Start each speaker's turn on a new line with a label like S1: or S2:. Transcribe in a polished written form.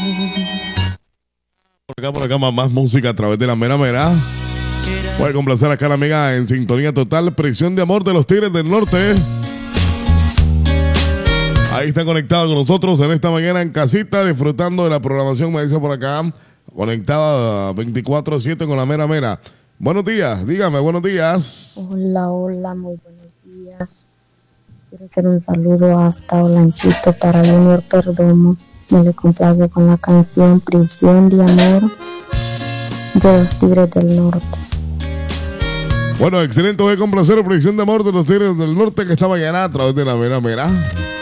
S1: Por acá, más música a través de la mera mera. Puede complacer acá la amiga en sintonía total. Prisión de amor de los Tigres del Norte. Ahí está conectado con nosotros en esta mañana en casita, disfrutando de la programación, me dice por acá. Conectada 24/7 con la mera mera. Buenos días, dígame, buenos días.
S2: Hola, hola, muy buenos días. Quiero hacer un saludo hasta Olanchito para Junior Perdomo. Me le complace con la canción Prisión de Amor de los Tigres del Norte.
S1: Bueno, excelente, voy a complacer Prisión de Amor de los Tigres del Norte, que está mañana a través de la mera mera.